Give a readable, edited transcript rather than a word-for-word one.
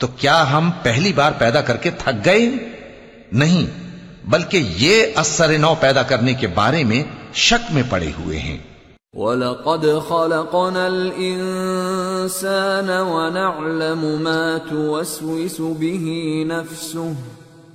तो क्या हम पहली बार पैदा करके थक गए? नहीं, बल्कि ये असर नौ पैदा करने के बारे में शक में पड़े हुए हैं। वलक़द ख़लक़नल इंसान व नअलमु मा तुवस्विसु बिही नफ्सुहु